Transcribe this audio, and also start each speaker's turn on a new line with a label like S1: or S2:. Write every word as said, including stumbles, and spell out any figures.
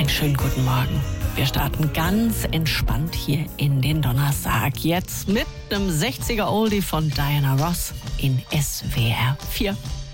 S1: Einen schönen guten Morgen. Wir starten ganz entspannt hier in den Donnerstag. Jetzt mit einem sechziger Oldie von Diana Ross in S W R vier.